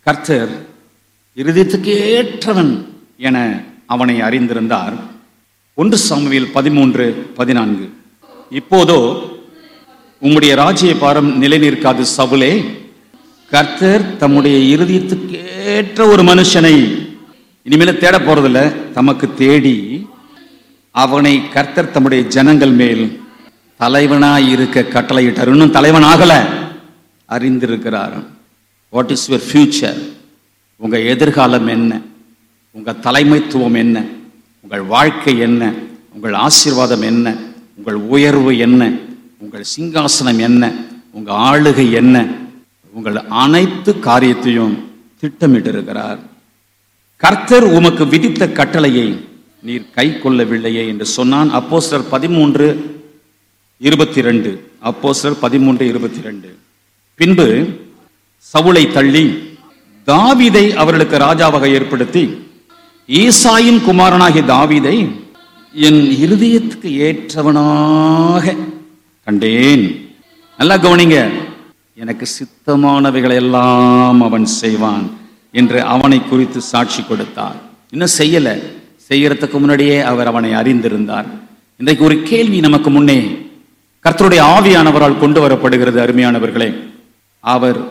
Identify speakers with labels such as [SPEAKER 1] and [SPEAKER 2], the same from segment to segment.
[SPEAKER 1] கர்த்தர் இருதயத்துக்கு ஏற்றவன் என அவனை அறிந்திருந்தார். 1 சாமுவேல் 13:14. இப்போதோ உம்முடைய ராஜ்ய பாரம் நிலை நிற்காது சவுலே, கர்த்தர் தம்முடைய இருதயத்துக்கு ஏற்ற ஒரு மனுஷனை இனிமேல தேட போறதில்ல, தமக்கு தேடி அவனை கர்த்தர் தம்முடைய ஜனங்கள் மேல் தலைவனாய் இருக்க கட்டளையிட்டார். இன்னும் தலைவன் ஆகல, அறிந்திருக்கிறார். What is your future? உங்க எதிர்காலம் என்ன? உங்க தலைமைத்துவம் என்ன? உங்கள் வாழ்க்கை என்ன? உங்கள் ஆசீர்வாதம் என்ன? உங்கள் உயர்வு என்ன? உங்கள் சிங்காசனம் என்ன? உங்க ஆளுகை என்ன? உங்கள் அனைத்து காரியத்தையும் திட்டமிட்டு இருக்கிறார். கர்த்தர் உமக்கு விதித்த கட்டளையை நீர் கை கொள்ளவில்லையே என்று சொன்னான். அப்போஸ்தலர் 13:22. அப்போஸ்தலர் 13:22. பின்பு சவுலை தள்ளி தாவீதை அவர்களுக்கு ராஜாவாக ஏற்படுத்தி, ஈசாயின் குமாரனாகிய தாவீதை என் இருதயத்துக்கு ஏற்றவனாக கண்டேன். நல்லா கவனிங்க, எனக்கு சித்தமானவைகளை எல்லாம் அவன் செய்வான் என்று அவனை குறித்து சாட்சி கொடுத்தார். இன்னும் செய்யல, செய்யறதுக்கு முன்னாடியே அவர் அவனை அறிந்திருந்தார். இன்றைக்கு ஒரு கேள்வி நமக்கு முன்னே கர்த்தருடைய ஆவியானவரால் கொண்டு வரப்படுகிறது. அருமையானவர்களே, அவர்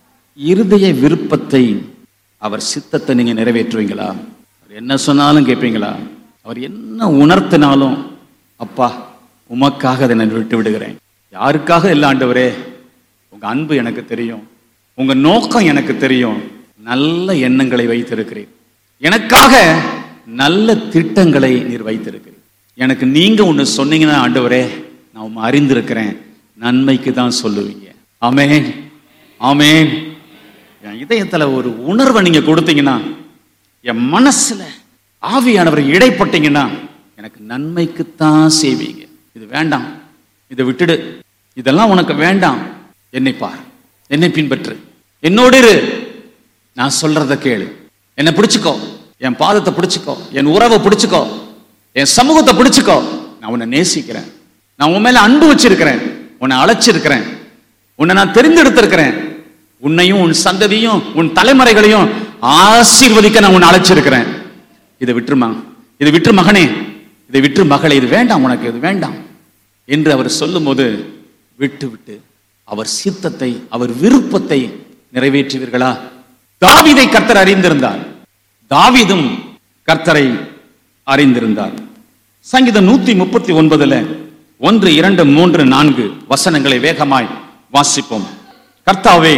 [SPEAKER 1] இருதய விருப்பத்தை, அவர் சித்தத்தை நீங்க நிறைவேற்றுவீங்களா? அவர் என்ன சொன்னாலும் கேட்பீங்களா? அவர் என்ன உணர்த்தினாலும், அப்பா உமக்காக அதை நான் விட்டு விடுகிறேன், யாருக்காக இல்லை ஆண்டவரே, உங்க அன்பு எனக்கு தெரியும், உங்க நோக்கம் எனக்கு தெரியும், நல்ல எண்ணங்களை வைத்திருக்கிறீர், எனக்காக நல்ல திட்டங்களை நீர் வைத்திருக்கிறீர், எனக்கு நீங்க ஒண்ணு சொன்னீங்கன்னா ஆண்டவரே நான் உம்மை அறிந்திருக்கிறேன், நன்மைக்கு தான் சொல்லுவீங்க. ஆமென், ஆமென். என் இதயத்துல ஒரு உணர்வை நீங்க கொடுத்தீங்கன்னா, என் மனசுல ஆவியானவரை இடைப்பட்டீங்கன்னா, எனக்கு நன்மைக்குத்தான் செய்வீங்க. இது வேண்டாம், இதை விட்டுடு, இதெல்லாம் உனக்கு வேண்டாம், என்னை பார், என்னை பின்பற்று, என்னோடு இரு, நான் சொல்றத கேளு, என்னை பிடிச்சுக்கோ, என் பாதத்தை பிடிச்சுக்கோ, என் உறவை பிடிச்சுக்கோ, என் சமூகத்தை பிடிச்சுக்கோ, நான் உன்னை நேசிக்கிறேன், நான் உன் மேல அன்பு வச்சிருக்கிறேன், உன்னை அழைச்சிருக்கிறேன், உன்னை நான் தெரிந்தெடுத்திருக்கிறேன், உன்னையும் உன் சந்ததியும் உன் தலைமுறைகளையும் ஆசீர்வதிக்க நான் உன்னை அழைச்சிருக்கிறேன். இதை விட்டுருமா, இதை விட்டு மகனே, இதை விட்டு மகளே, இது வேண்டாம் உனக்கு, இது வேண்டாம் என்று அவர் சொல்லும் போது விட்டு விட்டு அவர் சித்தத்தை, அவர் விருப்பத்தை நிறைவேற்றுவீர்களா? தாவீதை கர்த்தர் அறிந்திருந்தார், தாவீதும் கர்த்தரை அறிந்திருந்தார். சங்கீதம் 139 1, 2, 3, 4 வசனங்களை வேகமாய் வாசிப்போம். கர்த்தாவே,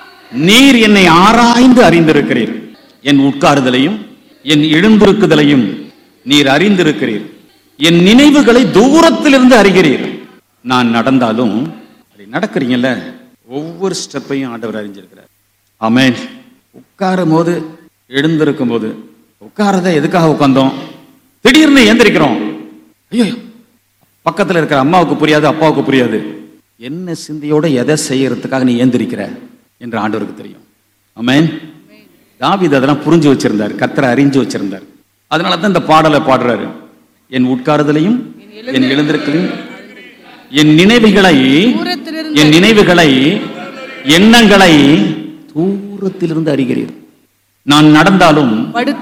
[SPEAKER 1] நீர் என்னை ஆராய்ந்து அறிந்திருக்கிறீர், என் உட்காருதலையும் என் எழுந்திருக்குதலையும் நீர் அறிந்திருக்கிறீர், என் நினைவுகளை தூரத்திலிருந்து அறிகிறீர். நான் நடந்தாலும், நடக்கிறீங்கல்ல, ஒவ்வொரு ஸ்டெப்பையும் ஆண்டவர் அறிஞ்சிருக்கிறார். ஆமென். உட்காரும் போது, எழுந்திருக்கும் போது, உட்காரத எதுக்காக உட்கார்ந்தோம், திடீர்னு எந்திரிக்கிறோம், ஐயோ பக்கத்தில் இருக்கிற அம்மாவுக்கு புரியாது, அப்பாவுக்கு புரியாது, என்ன சிந்தையோட எதை செய்யறதுக்காக நீ ஏந்திரிக்கிற என்று ஆண்டவருக்கு தெரியும். ஆமென். தாவீது அதெல்லாம் புரிஞ்சு வச்சிருந்தார், கர்த்தரை அறிஞ்சு வச்சிருந்தார். அதனால தான் இந்த பாடலை பாடுறாரு. என் உட்காருதலையும் என் எழுந்திருக்கலையும் என் நினைவுகளை எண்ணங்களை தூரத்திலிருந்து அறிகிறீர். நான் நடந்தாலும்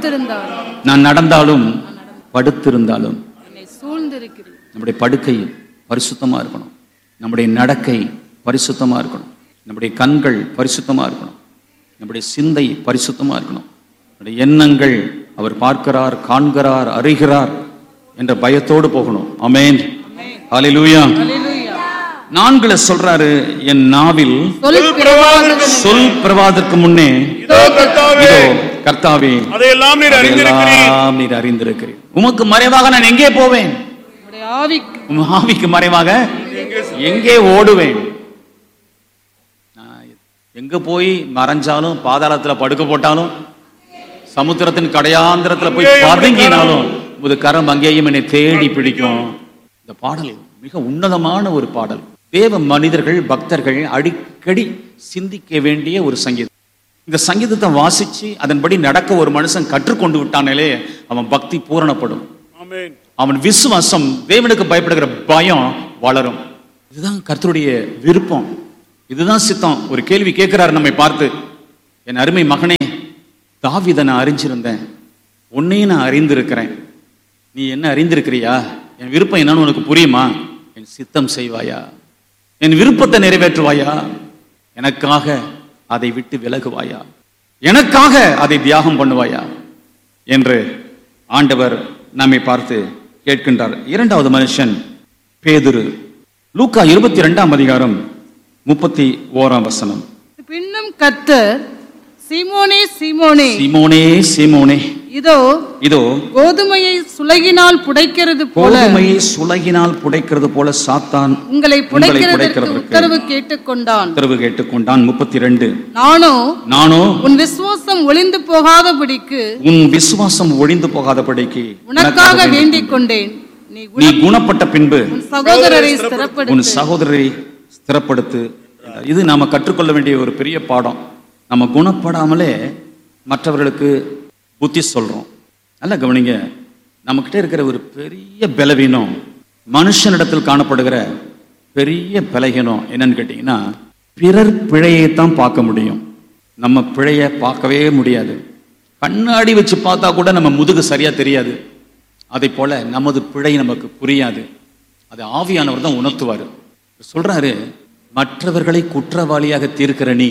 [SPEAKER 1] படுத்திருந்தாலும் நம்முடைய படுக்கை பரிசுத்தமா இருக்கணும், நம்முடைய நடக்கை பரிசுத்தமா இருக்கணும், நம்முடைய கண்கள் பரிசுத்தமா இருக்கணும், நம்முடைய சிந்தை பரிசுத்தமா இருக்கணும், நம்முடைய எண்ணங்கள் அவர் பார்க்கிறார், காண்கிறார், அறிகிறார் என்ற பயத்தோடு போகணும். ஆமென், ஹல்லேலூயா. 4 சொல்றாரு, என் நாவில் சொல் பிரவாதற்கு முன்னே கர்த்தாவே அதையெல்லாம் நீர் அறிந்திருக்கிறீர். உமக்கு மறைவாக நான் எங்கே போவேன், ஆவிக்கு மறைவாக எங்கே ஓடுவேன்? எங்க போய் மறைஞ்சாலும், பாதாளத்துல படுக்க போட்டாலும், சமுத்திரத்தின் கடையாந்திரத்துல போய் பதுங்கினாலும் உமது கரம் அங்கேயும் என்னை தேடி பிடிக்கும். இந்த பாடல் மிக உன்னதமான ஒரு பாடல். தேவ மனிதர்கள், பக்தர்கள் அடிக்கடி சிந்திக்க வேண்டிய ஒரு சங்கீதம். இந்த சங்கீதத்தை வாசிச்சு அதன்படி நடக்க ஒரு மனுஷன் கற்றுக்கொண்டு விட்டானே, அவன் பக்தி பூரணப்படும், அவன் விசுவாசம், தேவனுக்கு பயப்படுகிற பயம் வளரும். இதுதான் கர்த்தருடைய விருப்பம், இதுதான் சித்தம். ஒரு கேள்வி கேட்கிறார் நம்மை பார்த்து, என் அருமை மகனே, தாவீதை நான் அறிஞ்சிருந்தேன், உன்னையும் நான் அறிந்திருக்கிறேன். நீ என்ன அறிந்திருக்கிறியா? என் விருப்பம் என்னன்னு உனக்கு புரியுமா? என் சித்தம் செய்வாயா? என் விருப்பத்தை நிறைவேற்றுவாயா? எனக்காக அதை விட்டு விலகுவாயா? எனக்காக அதை தியாகம் பண்ணுவாயா என்று ஆண்டவர் நம்மை பார்த்து கேட்கின்றார். இரண்டாவது மனுஷன் பேதுரு. லூக்கா 22ஆம் அதிகாரம் 31ஆம் வசனம்.
[SPEAKER 2] பின்னும் கர்த்தர், சீமோனே சீமோனே,
[SPEAKER 1] சீமோனே சீமோனே,
[SPEAKER 2] இதோ
[SPEAKER 1] இதோ
[SPEAKER 2] கோதுமையை சுலகினால் புடைக்கிறது போல,
[SPEAKER 1] கோதுமையை சுலகினால் புடைக்கிறது போல சாத்தான்
[SPEAKER 2] உங்களை புடைக்கிறதற்கு உத்தரவு கேட்டுக்கொண்டான்.
[SPEAKER 1] 32.
[SPEAKER 2] நானோ உன் விசுவாசம் ஒளிந்து போகாதபடிக்கு,
[SPEAKER 1] உன் விசுவாசம் ஒளிந்து போகாதபடிக்கு
[SPEAKER 2] உனக்காக வேண்டிக் கொண்டேன்.
[SPEAKER 1] நீ குணப்பட்ட பின்பு
[SPEAKER 2] உன் சகோதரரை ஸ்திரப்படுத்து,
[SPEAKER 1] உன் சகோதரரை ஸ்திரப்படுத்து. இது நாம கற்றுக்கொள்ள வேண்டிய ஒரு பெரிய பாடம். நம்ம குணப்படாமலே மற்றவர்களுக்கு புத்தி சொல்றோம். நல்ல கவனிங்க, நம்மகிட்ட இருக்கிற ஒரு பெரிய பலவீனம், மனுஷனிடத்தில் காணப்படுகிற பெரிய பலகீனம் என்னன்னு கேட்டீங்கன்னா, பிறர் பிழையைத்தான் பார்க்க முடியும், நம்ம பிழைய பார்க்கவே முடியாது. கண்ணாடி வச்சு பார்த்தா கூட நம்ம முதுகு சரியா தெரியாது. அதை போல நமது பிழை நமக்கு புரியாது. அது ஆவியானவர் தான் உணர்த்துவார். சொல்றாரு, மற்றவர்களை குற்றவாளியாக தீர்க்கிற நீ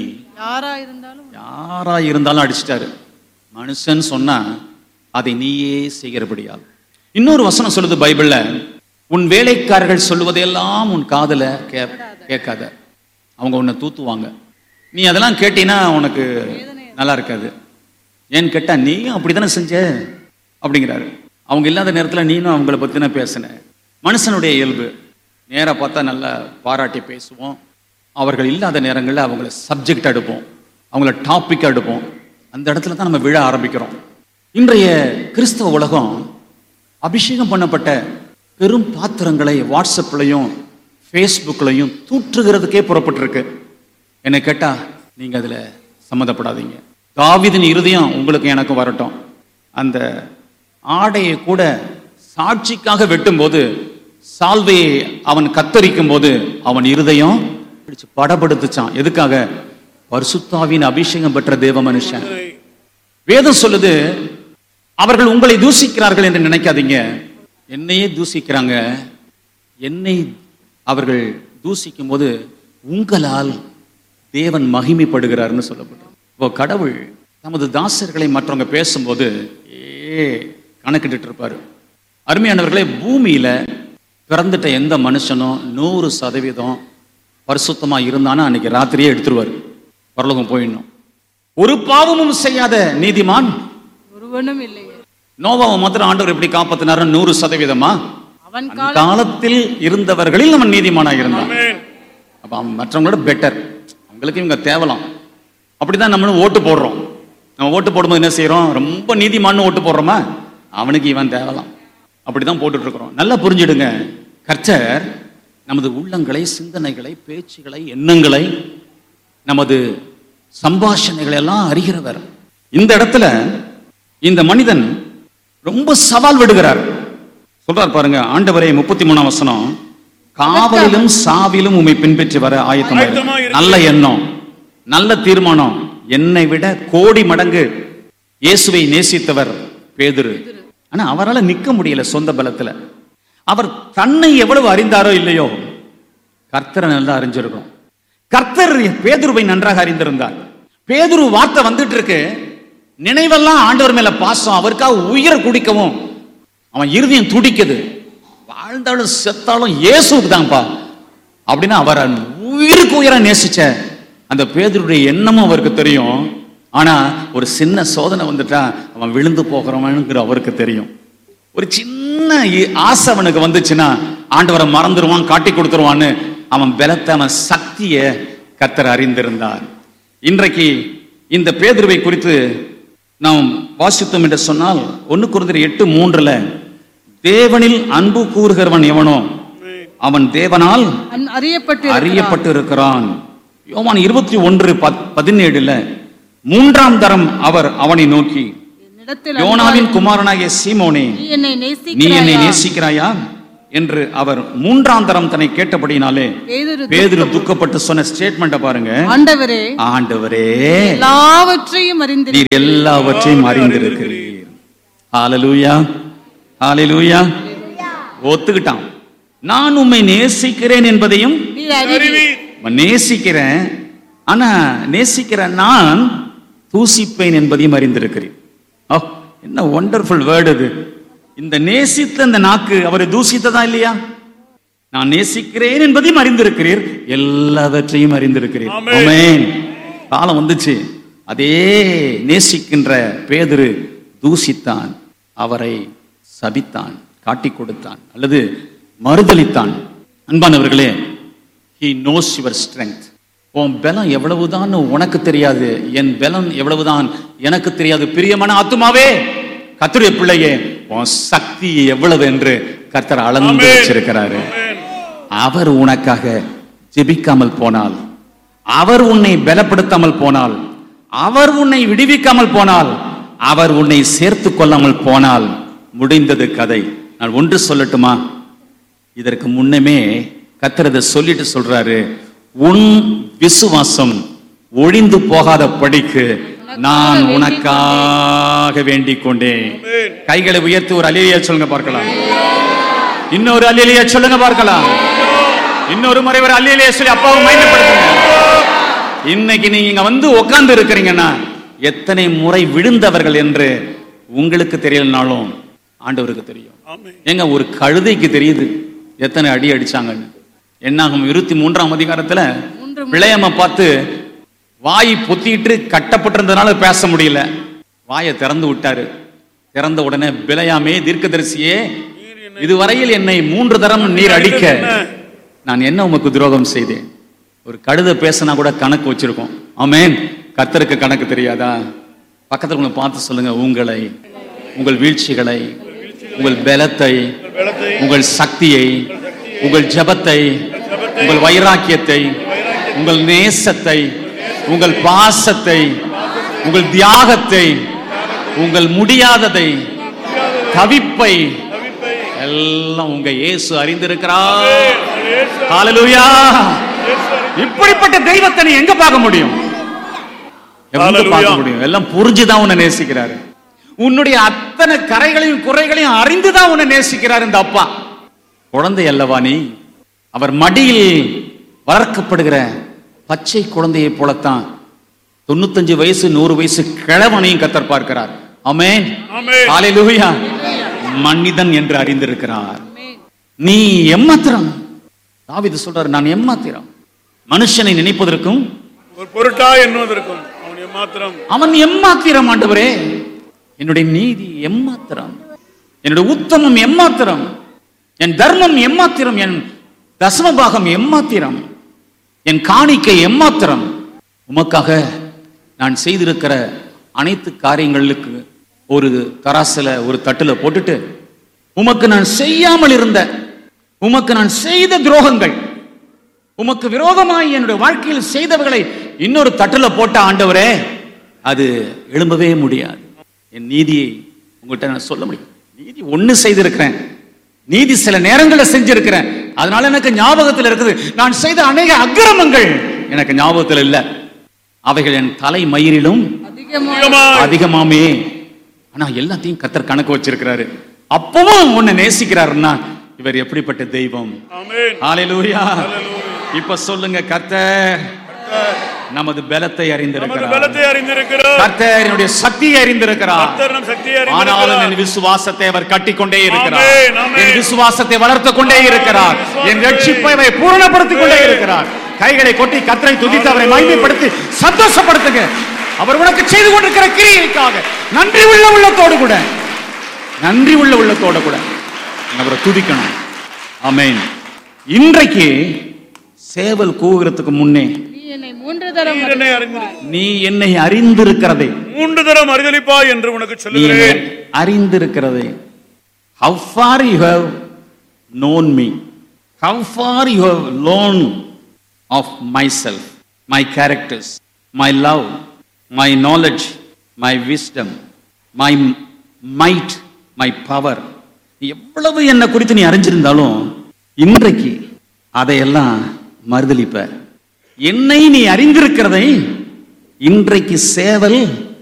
[SPEAKER 1] யாரா இருந்தாலும் அடிச்சிட்டாரு. மனுஷன் சொன்னா அதை நீயே செய்கிறபடியால். இன்னொரு வசனம் சொல்லுது பைபிள்ல, உன் வேலைக்காரர்கள் சொல்லுவதையெல்லாம் உன் காதுல கேட்காத, அவங்க உன்னை தூத்துவாங்க. நீ அதெல்லாம் கேட்டீங்கன்னா உனக்கு நல்லா இருக்காது. ஏன்னு கேட்டா நீயும் அப்படித்தானே செஞ்ச அப்படிங்கிறாரு. அவங்க இல்லாத நேரத்தில் நீனும் அவங்கள பத்தின பேசின. மனுஷனுடைய இயல்பு. நேராக பார்த்தா நல்லா பாராட்டி பேசுவோம், அவர்கள் இல்லாத நேரங்களில் அவங்கள சப்ஜெக்ட் எடுப்போம், அவங்கள டாபிக் எடுப்போம். அந்த இடத்துல தான் நம்ம விழ ஆரம்பிக்கிறோம். இன்றைய கிறிஸ்தவ உலகம் அபிஷேகம் பண்ணப்பட்ட பெரும் பாத்திரங்களை வாட்ஸ்அப்லையும் ஃபேஸ்புக்லையும் தூற்றுகிறதுக்கே புறப்பட்டிருக்கு. என்னை கேட்டா நீங்க அதுல சம்மந்தப்படாதீங்க. தாவீதின் இருதயம் உங்களுக்கு எனக்கும் வரட்டும். அந்த ஆடையை கூட சாட்சிக்காக வெட்டும் போது, சால்வையை அவன் கத்தரிக்கும் போது அவன் இருதயம் படபடுத்துச்சான். எதுக்காக? பரிசுத்தாவின் அபிஷேகம் பெற்ற தேவ மனுஷன். வேதம் சொல்லுது, அவர்கள் உங்களை தூசிக்கிறார்கள் என்று நினைக்காதீங்க, என்னையே தூசிக்கிறாங்க. என்னை அவர்கள் தூசிக்கும் போது உங்களால் தேவன் மகிமைப்படுகிறார்னு சொல்லப்பட்டது. இப்போ கடவுள் நமது தாசர்களை மற்றவங்க பேசும்போது கணக்கிட்டு இருப்பாரு. அருமையானவர்களே, பூமியில பிறந்துட்ட எந்த மனுஷனும் 100% பரிசுத்தமா இருந்தானா அன்னைக்கு ராத்திரியே எடுத்துருவாரு, பரலோகம் போயிடணும். ஒரு பாவமும் செய்யாத நீதிமான்
[SPEAKER 2] ஒருவனும் இல்லையே.
[SPEAKER 1] நோவாவை மாத்திரம் ஆண்டவர் எப்படி காப்பாத்தினாரு? 100%. அவன் காலத்தில் இருந்தவர்களில் அவன் நீதிமானாக இருந்தான். அப்ப அவன் மற்றவங்களோட பெட்டர். அவங்களுக்கு இவங்க தேவலாம். அப்படிதான் நம்மளும் ஓட்டு போடுறோம். நம்ம ஓட்டு போடும்போது என்ன செய்யறோம்? ரொம்ப நீதிமான்னு ஓட்டு போடுறோமா? அவனுக்கு இவன் தேவலாம். அப்படிதான் போட்டுட்டு இருக்கிறோம். நல்லா புரிஞ்சிடுங்க, கர்த்தர் நமது உள்ளங்களை, சிந்தனைகளை, பேச்சுகளை, எண்ணங்களை, நமது சம்பாஷணைகளை எல்லாம் அறிகிறவர். இந்த இடத்துல இந்த மனிதன் ரொம்ப சவால் விடுகிறார். சொல்றார் பாருங்க, ஆண்டவரே 33ஆம் வசனம், காவலிலும் சாவிலும் உம்மை பின்பற்றி வர ஆயத்தமாயிரு. நல்ல எண்ணம், நல்ல தீர்மானம். என்னை விட கோடி மடங்கு இயேசுவை நேசித்தவர் பேதுரு. ஆனா அவரால் நிற்க முடியல சொந்த பலத்துல. அவர் தன்னை எவ்வளவு அறிந்தாரோ இல்லையோ, கர்த்தரை நல்லா அறிஞ்சிருக்கும். கர்த்தர் பேதுருவை நன்றாக அறிந்திருந்தார். பேதுரு வார்த்தை வந்துட்டு இருக்கு, நினைவெல்லாம் ஆண்டவர் மேல பாசம், அவருக்காக உயிர் குடிக்கவும் அவன் இருதயம் துடிக்குது. வாழ்ந்தாலும் செத்தாலும் இயேசுக்கு தான்ப்பா அப்படின்னு அவர் உயிருக்கு உயிரை நேசிச்ச அந்த பேதுருடைய எண்ணமும் அவருக்கு தெரியும். ஆனா ஒரு சின்ன சோதனை வந்துட்டா அவன் விழுந்து போகிறவனுங்கிற அவருக்கு தெரியும். ஒரு சின்ன ஆசை அவனுக்கு வந்துச்சுன்னா ஆண்டவரை மறந்துடுவான், காட்டி கொடுத்துருவான்னு அவன் பலத்தை, அவன் சக்தியை கர்த்தர் அறிந்திருந்தார். இன்றைக்கு இந்த பேதுருவை குறித்து நாம் வாசித்தோம் என்று சொன்னால் 1 கொரிந்தியர் 8:3 தேவனில் அன்பு கூறுகிறவன் எவனோ அவன் தேவனால் அறியப்பட்டு இருக்கிறான். யோவான் 21:17 மூன்றாம் தரம் அவர் அவனை நோக்கி, யோனாவின் குமாரனாகிய சீமோனே, நீ என்னை நேசிக்கிறாயா? என்று அவர் மூன்றாம் தரம் தன்னை கேட்டபடினாலே பேதுரு துக்கப்பட்டு சொன்ன ஸ்டேட்மெண்ட பாருங்க. ஆண்டவரே, ஆண்டவரே,
[SPEAKER 2] எல்லாவற்றையும் அறிந்தீர்,
[SPEAKER 1] நீர் எல்லாவற்றையும் அறிந்திருக்கிறீர். ஹalleluya, ஹalleluya. ஒத்துக்கிட்டான். நான் உம்மை நேசிக்கிறேன் என்பதையும் நேசிக்கிறேன், ஆனா நேசிக்கிற நான் தூசிப்பேன் என்பதையும் அறிந்திருக்கிறேன். என்ன வண்டர்ஃபுல் வேர்டு இது. இந்த நேசித்த இந்த நாக்கு அவரை தூசித்ததா இல்லையா? நான் நேசிக்கிறேன் என்பதையும் அறிந்திருக்கிறீர், எல்லாவற்றையும் அறிந்திருக்கிறீர். ஆமென். காலம் வந்துச்சு, அதே நேசிக்கின்ற பேதுரு தூசித்தான், அவரை சபித்தான், காட்டி கொடுத்தான் அல்லது மறுதலித்தான். அன்பானவர்களே, he knows your strength. உன் பலம் எவ்வளவுதான் உனக்கு தெரியாது, என் பலம் எவ்வளவுதான் எனக்கு தெரியாது. பிரியமான ஆத்துமாவே, கர்த்தருடைய பிள்ளையே, உன் சக்தி எவ்வளவு என்று கர்த்தர் அளந்து வச்சிருக்கிறாரு. அவர் உனக்காக ஜெபிக்காமல் போனால், அவர் உன்னை பலப்படுத்தாமல் போனால், அவர் உன்னை விடுவிக்காமல் போனால், அவர் உன்னை சேர்த்து கொள்ளாமல் போனால் முடிந்தது கதை. நான் ஒன்று சொல்லட்டுமா? இதற்கு முன்னமே கர்த்தர் இதை சொல்லிட்டு சொல்றாரு, உன் விசுவாசம் ஒழிந்து போகாத படிக்கு நான் உனக்காக வேண்டிக் கொண்டேன். கைகளை உயர்த்தி ஒரு அல்லேலூயா சொல்லுங்க பார்க்கலாம். இன்னொரு அல்லேலூயா சொல்லுங்க பார்க்கலாம். இன்னொரு முறை ஒரு அல்லேலூயா சொல்லி அப்பாவை மகிமைப்படுத்துங்க. இன்னைக்கு நீங்க இங்க வந்து உட்கார்ந்து இருக்கிறீங்கன்னா எத்தனை முறை விழுந்தவர்கள் என்று உங்களுக்கு தெரியலனாலும் ஆண்டவருக்கு தெரியும். ஏங்க, ஒரு கழுதைக்கு தெரியுது எத்தனை அடி அடிச்சாங்கன்னு. என்னாகும் 23ஆம் அதிகாரத்துல பிள்ளையம்மா பார்த்து வாய் பொத்திட்டு கட்டப்பட்டிருந்ததுனால பேச முடியல, வாயை திறந்து விட்டாரு. திறந்த உடனே, பிளையாமே தீர்க்கதரிசியே, இதுவரையில் என்னை 3 தரம் நீர் அடிக்க நான் என்ன உமக்கு துரோகம் செய்தேன்? ஒரு கழுதை பேசினா கூட கணக்கு வச்சிருக்கோம். ஆமென். கர்த்தருக்கு கணக்கு தெரியாதா? பக்கத்துல உங்களை பார்த்து சொல்லுங்க, உங்களை, உங்கள் வீழ்ச்சிகளை, உங்கள் பலத்தை, உங்கள் சக்தியை, உங்கள் ஜபத்தை, உங்கள் வைராக்கியத்தை, உங்கள் நேசத்தை, உங்கள் பாசத்தை, உங்கள் தியாகத்தை, உங்கள் முடியாததை, தவிப்பை எல்லாம் உங்க இயேசு அறிந்திருக்கிறார். ஹalleluya. இப்படிப்பட்ட தெய்வத்தை நீ எங்க பார்க்க முடியும்? எங்க பார்க்க முடியும்? எல்லாம் புரிஞ்சுதான் உன்னை நேசிக்கிறாரு. உன்னுடைய அத்தனை கரைகளையும் குறைகளையும் அறிந்துதான் உன்னை நேசிக்கிறார் இந்த அப்பா. குழந்தை அல்லவா நீ? அவர் மடியில் வளர்க்கப்படுகிற பச்சை குழந்தையை போலத்தான் 95 வயசு 100 வயசு கிழவனையும் கர்த்தர் பார்க்கிறார். ஆமென். ஹalleluya. மனிதன் என்று அறிந்திருக்கிறார். நீ எம்மாத்திரம். தாவீது சொல்றார், நான் எம்மாத்திரம். மனுஷனை நினைப்பதற்கும்
[SPEAKER 3] ஒரு பொருட்டா எண்ணுவதற்கும் அவன் எம்மாத்திரம்.
[SPEAKER 1] அவன் எம்மாத்திரம். ஆண்டவரே, என்னுடைய நீதி எம்மாத்திரம், என்னுடைய உத்தமம் எம்மாத்திரம், என் தர்மம் எம்மாத்திரம், என் தசமபாகம் எம்மாத்திரம், என் காணிக்கை எம்மாத்திரம். உமக்காக நான் செய்திருக்கிற அனைத்து காரியங்களுக்கு ஒரு தராசுல ஒரு தட்டுல போட்டுட்டு, உமக்கு நான் செய்யாமல் இருந்த, உமக்கு நான் செய்த துரோகங்கள், உமக்கு விரோதமாய் என்னுடைய வாழ்க்கையில் செய்தவர்களை இன்னொரு தட்டுல போட்ட ஆண்டவரே, அது எழும்பவே முடியாது. என் நீதியை உங்கள்கிட்ட நான் சொல்ல முடியும். நீதி ஒண்ணு செய்திருக்கிறேன், நீதி சில நேரங்களில் செஞ்சிருக்கிறேன், அதனால எனக்கு ஞாபகத்தில் இருக்குது. நான் செய்த அநேக அக்கிரமங்கள் எனக்கு ஞாபகத்தில் இல்லை, அவைகள் என் தலை மயிரிலும் அதிகமாமே. ஆனா எல்லாத்தையும் கர்த்தர் கணக்கு வச்சிருக்கிறாரு. அப்பவும் உன்னை நேசிக்கிறாருன்னா இவர் எப்படிப்பட்ட தெய்வம். ஹalleluya. இப்ப சொல்லுங்க, கர்த்தர் நமது பலத்தை அறிந்திருக்கிறார், கர்த்தர் என்னுடைய சக்தியை அறிந்திருக்கிறார். ஆனாலும் என் விசுவாசத்தை அவர் கட்டிக்கொண்டே இருக்கிறார், என் விசுவாசத்தை வளர்த்து கொண்டே இருக்கிறார், என் ரட்சிப்பை பூரணப்படுத்திக் கொண்டே இருக்கிறார். கைகளை கொட்டி கர்த்தரை துதித்து அவரை மகிமைப்படுத்தி சந்தோஷப்படுத்துங்க. அவர் உனக்கு செய்து கொண்டிருக்கிற கிரியைக்காக நன்றி உள்ள உள்ளத்தோடு கூட, நன்றி உள்ள உள்ளத்தோடு கூட அவரை துதிக்கணும். ஆமென். இன்றைக்கு சேவல் கூவுகிறதுக்கு முன்னே நீ என்னை அறிந்திருக்கிறதை
[SPEAKER 3] 3 தரம் அறிதலிப்பாய் என்று உனக்கு சொல்லுகிறேன்.
[SPEAKER 1] அறிந்திருக்கிறதை. How far you have known me, how far you have learned of myself, my characters, my love, my knowledge, my wisdom, my might, my power, எவ்வளவு என்னை குறித்து நீ அறிஞ்சிருந்தாலும் இன்றைக்கு அதையெல்லாம் மறுதலிப்ப. என்னை நீ அறிந்திருக்கிறதை இன்றைக்கு சேவல்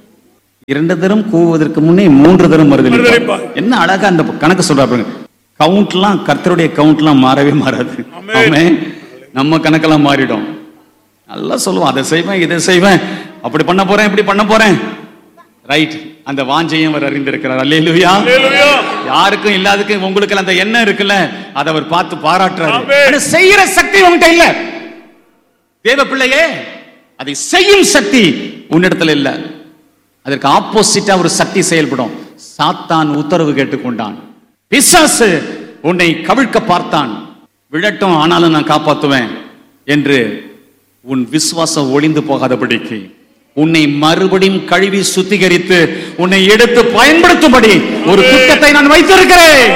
[SPEAKER 1] 2 தரம் கூவுவதற்கு முன்னே 3 தரம் மறுதலிப்ப. என்ன அழகா அந்த கணக்கு சொல்றாங்க. கவுண்ட்லாம் கர்த்தருடைய கவுண்ட்லாம் மாறவே மாறாது. ஆமென். நம்ம கணக்கெல்லாம் மாறிடும். நல்லா சொல்லுவோம், அதை செய்வேன் இதை செய்வேன், அப்படி பண்ண போறேன் இப்படி பண்ண போறேன். ரைட், அந்த வாஞ்சையும் அவர் அறிந்திருக்கிறார். அல்லேலூயா. யாருக்கும் இல்லாததுக்கு உங்களுக்கு அந்த எண்ணம் இருக்குல்ல, அதை அவர் பார்த்து பாராட்டுறாரு. செய்யற சக்தி உன்கிட்ட இல்ல தேவ பிள்ளையே, அதை செய்யும் சக்தி உன்னிடத்துல இல்ல. அதற்கு ஆப்போசிட்டா ஒரு சக்தி செயல்படும். சாத்தான் உத்தரவு கேட்டுக்கொண்டான், பிசாசு உன்னை கவிழ்க்க பார்த்தான், விழட்டும் ஆனாலும் நான் காப்பாத்துவேன் என்று உன் விசுவாசம் ஒளிந்து போகாதபடிக்கு உன்னை மறுபடியும் கழுவி சுத்திகரித்து உன்னை எடுத்து பயன்படுத்தும்படி ஒரு திட்டத்தை நான் வைத்திருக்கிறேன்.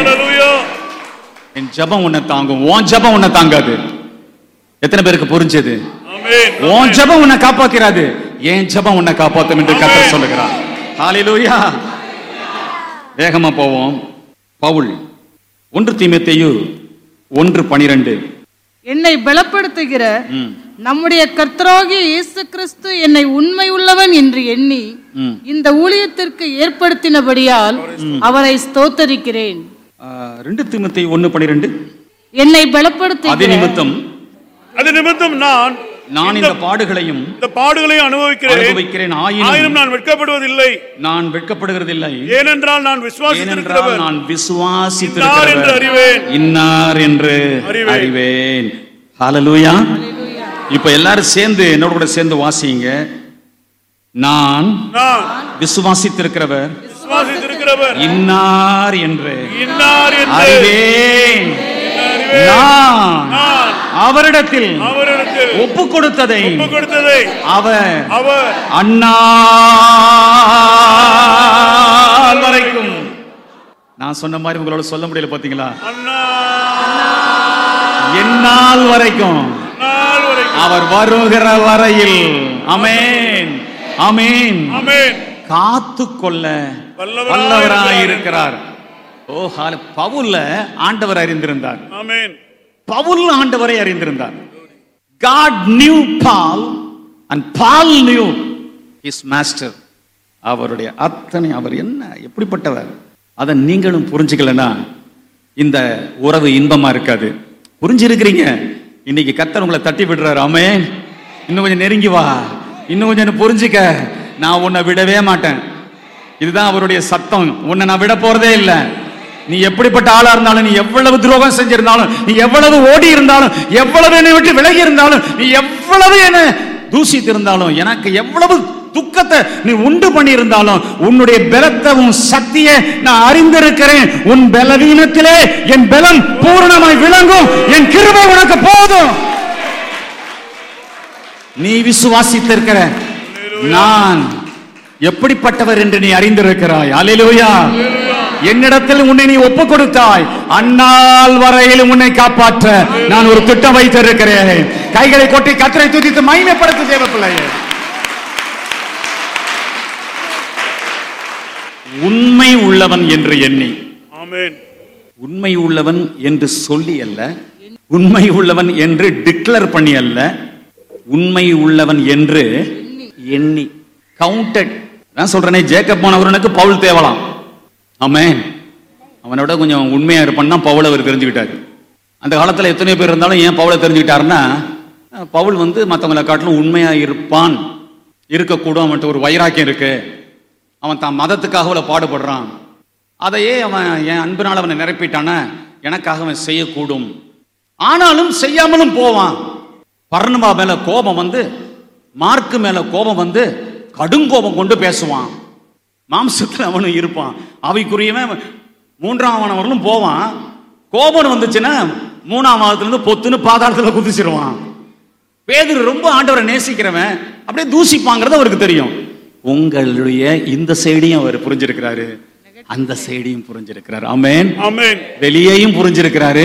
[SPEAKER 1] என் ஜெபம் உன்னை தாங்கும், உன் ஜெபம் உன்னை தாங்காது. எத்தனை பேருக்கு புரிஞ்சது? உன் ஜெபம் உன்னை காப்பாத்திராது, என் ஜெபம் உன்னை காப்பாத்தும் என்று கர்த்தர் சொல்லுகிறார். ஹல்லேலூயா. வேகமா போவோம். பவுல் 1 தீமோத்தேயு 1:12.
[SPEAKER 2] என்னை பலப்படுத்துகிற நம்முடைய கர்த்தராகிய இயேசு கிறிஸ்து என்னை உண்மை உள்ளவன் என்று எண்ணி இந்த ஊழியத்திற்கு ஏற்படுத்தினபடியால் அவரை ஸ்தோத்தரிக்கிறேன்.
[SPEAKER 3] 2 தீமோத்தேயு 1:12.
[SPEAKER 2] என்னை பலப்படுத்துகிற
[SPEAKER 3] அது நிமித்தம் நான் இந்த பாடுகளையும் அனுபவிக்கிறேன். ஆயினும் நான் வெட்கப்படுவதில்லை, நான் வெட்கப்படுகிறதில்லை. ஏனென்றால் நான் விசுவாசித்திருக்கிறவர் இன்னார் என்று அறிவேன். ஹல்லேலூயா. இப்ப எல்லாரும் சேர்ந்து என்னோட கூட சேர்ந்து வாசிங்க. நான் விசுவாசித்திருக்கிறவர் இன்னார் என்று அறிவேன். நான் அவரிடத்தில் ஒப்பு கொடுத்ததை அவர் அந்நாள் வரைக்கும், நான் சொன்ன மாதிரி உங்களோட சொல்ல முடியல பாத்தீங்களா? எந்நாள் வரைக்கும், அவர் வருகிற வரையில், ஆமென் ஆமென், காத்துக்கொள்ள வல்லவராயிருக்கிறார். ஓ, பவுல்ல ஆண்டவர் அறிந்திருந்தார். ஆமென். பவுல் ஆண்டவரை அறிந்திருந்தார். God knew Paul and Paul knew his master. அவருடைய அத்தனை, அவர் என்ன எப்படிப்பட்டவர், அதை நீங்களும் புரிஞ்சுக்கலன்னா இந்த உறவு இன்பமா இருக்காது. புரிஞ்சிருக்கிறீங்க? இன்னைக்கு கர்த்தர் உங்களை தட்டி விடுறாரு. ஆமென். இன்னும் கொஞ்சம் நெருங்கி வா, இன்னும் கொஞ்சம் புரிஞ்சுக்க, நான் உன்னை விடவே மாட்டேன். இதுதான் அவருடைய சத்தம். உன்னை நான் விட போறதே இல்லை. நீ எப்படிப்பட்ட ஆளா இருந்தாலும், நீ எவ்வளவு துரோகம் செஞ்சிருந்தாலும், நீ எவ்வளவு ஓடி இருந்தாலும், எவ்வளவு என்னை விட்டு விலகி இருந்தாலும், நீ எவ்வளவு என்ன தூசித்து இருந்தாலும், எனக்கு எவ்வளவு துக்கத்தை நீ உண்டு பண்ணி இருந்தாலும், உன்னுடைய பலத்தை உன் சக்தியை நான் அறிந்திருக்கிறேன். உன் பலவீனத்திலே என் பலம் பூரணமாய் விளங்கும். என் கிருபை உனக்கு போதும். நீ விசுவாசித்திருக்கிற நான் எப்படிப்பட்டவர் என்று நீ அறிந்திருக்கிறாய். அல்லேலூயா. என்னிடத்தில் உன்னை நீ ஒப்பு கொடுத்தாய். அந்நாள் வரையிலும் உன்னை காப்பாற்ற நான் ஒரு திட்டம் வைத்திருக்கிறேன். கைகளை கொட்டி கர்த்தரை துதித்து மகிமைப்படுத்து தேவ பிள்ளையே. உண்மை உள்ளவன் என்று எண்ணி, ஆமென், உண்மை உள்ளவன் என்று சொல்லி அல்ல, உண்மை உள்ளவன் என்று டிக்ளேர் பண்ணி அல்ல, உண்மை உள்ளவன் என்று எண்ணி, கவுண்டட். நான் சொல்றேனே, ஜேக்கப் போனவனுக்கு பவுல் தேவலாம். ஆமென். அவனோட கொஞ்சம் உண்மையா இருப்பான்னா பவுல் அவர் தெரிஞ்சுக்கிட்டாரு. அந்த காலத்துல எத்தனை பேர் இருந்தாலும் ஏன் பவுலை தெரிஞ்சுக்கிட்டாருன்னா, பவுல் மற்றவங்களை காட்டிலும் உண்மையா இருப்பான், இருக்கக்கூடும். அவன்கிட்ட ஒரு வைராக்கியம் இருக்கு, அவன் தான் மதத்துக்காக பாடுபடுறான், அதையே அவன் என் அன்பினால் அவனை நிரப்பிட்டான, எனக்காக அவன் செய்யக்கூடும். ஆனாலும் செய்யாமலும் போவான். பர்னபா மேல கோபம் மார்க்கு மேல கோபம் கடுங்கோபம் கொண்டு பேசுவான். மாம்சத்தில் அவனும் இருப்பான். அவைக்குரியவன் 3ஆம் வானம் வரலும் போவான். கோபம் வந்துச்சுன்னா 3ஆம் வானத்திலிருந்து பொத்துன்னு பாதாளத்தில் குதிச்சிருவான். பேதுரு ரொம்ப ஆண்டவரை நேசிக்கிறவன், அப்படியே தூசிப்பாங்கிறது அவருக்கு தெரியும். உங்களுடைய இந்த சைடையும் அவர் புரிஞ்சிருக்கிறாரு, அந்த சைடையும் புரிஞ்சிருக்கிறாரு. ஆமென் ஆமென். வெளியேயும் புரிஞ்சிருக்கிறாரு,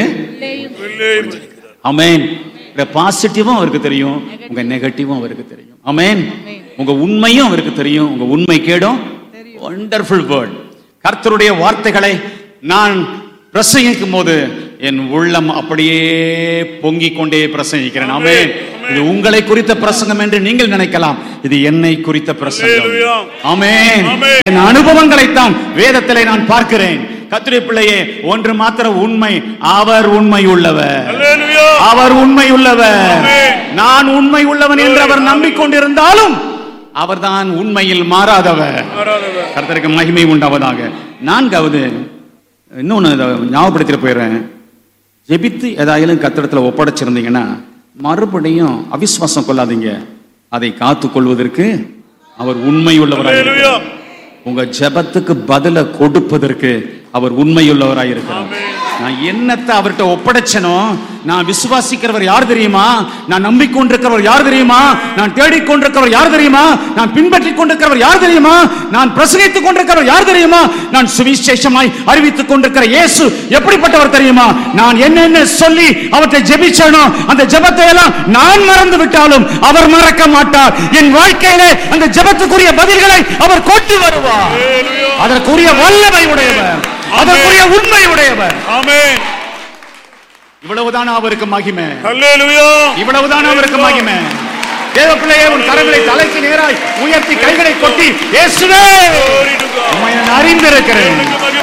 [SPEAKER 3] ஆமென். பாசிட்டிவும் அவருக்கு தெரியும், உங்க நெகட்டிவும் அவருக்கு தெரியும். ஆமென். உங்க உண்மையும் அவருக்கு தெரியும், உங்க உண்மை கேடும். Wonderful word. கர்த்தருடைய வார்த்தைகளை நான் பிரசங்கிக்கும் போது என் உள்ளம் அப்படியே பொங்கிக் கொண்டே பிரசங்கிக்கிறேன். ஆமென். இது உங்களை குறித்த பிரசங்கம் என்று நீங்கள் நினைக்கலாம், இது என்னை குறித்த பிரசங்கம். ஆமென். என் அனுபவங்களைத்தான் வேதத்திலே நான் பார்க்கிறேன். கர்த்தருடைய பிள்ளையே, ஒன்று மாத்திரம் உண்மை, அவர் உண்மை உள்ளவர். அவர் உண்மை உள்ளவர். நான் உண்மை உள்ளவன் என்று அவர் நம்பிக்கொண்டிருந்தாலும் அவர்தான் உண்மையில் மாறாதவர். கர்த்தருக்கு மகிமை உண்டாவதாக. நான்காவது, இன்னொன்னு ஞாபகப்படுத்திட்டு போயிடுறேன். ஜெபித்து ஏதாயிலும் கர்த்தரிடத்துல ஒப்படைச்சிருந்தீங்கன்னா மறுபடியும் அவிசுவாசம் கொள்ளாதீங்க. அதை காத்து கொள்வதற்கு அவர் உண்மை உள்ளவராக, உங்க ஜெபத்துக்கு பதில கொடுப்பதற்கு அவர் உண்மையுள்ளவராக இருக்கிறார். நான் என்னத்தை அவர்கிட்ட ஒப்படைச்சனோ, நான் விசுவாசிக்கிறவர் யார் தெரியுமா, நான் நம்பிக்கொண்டிருக்கிறவர் யார் தெரியுமா, நான் தேடிக்கொண்டிருக்கிறவர் யார் தெரியுமா, நான் பின்பற்றிக் கொண்டிருக்கிறவர் யார் தெரியுமா, நான் பிரசங்கித்துக் கொண்டிருக்கிறவர் யார் தெரியுமா, நான் சுவிசேஷமாய் அறிவித்துக் கொண்டிருக்கிற இயேசு எப்படிப்பட்டவர் தெரியுமா. நான் என்னென்ன சொல்லி அவற்றை ஜெபிச்சனோ அந்த ஜெபத்தை எல்லாம் நான் மறந்து விட்டாலும் அவர் மறக்க மாட்டார். என் வாழ்க்கையிலே அந்த ஜெபத்துக்குரிய பதில்களை அவர் கொண்டு வருவார். அதற்குரிய வல்லமை உடையவர், அதற்குரிய உண்மை உடையவர். ஆமென். இவ்வளவுதான் அவருக்கு மகிமை. ஹல்லேலூயா. இவ்வளவுதான் அவருக்கு மகிமை. தேவ பிள்ளையே, உன் கரங்களை தலைக்கு நேராய் உயர்த்தி கைகளை கொட்டி, இயேசுவே உம்மை நான் அறிந்திருக்கிறேன்.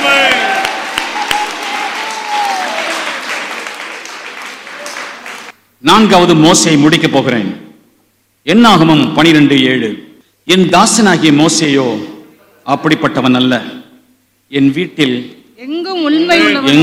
[SPEAKER 3] நான்காவது மோசேயை முடிக்க போகிறேன். என்னாகமம் 12:7. என் தாசனாகிய மோசேயோ அப்படிப்பட்டவன் அல்ல, என் வீட்டில்
[SPEAKER 2] எங்கும் உண்மை